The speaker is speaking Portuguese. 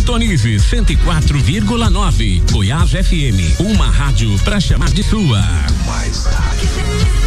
Sintonize 104,9. Goiás FM, uma rádio pra chamar de sua. Mais rádio.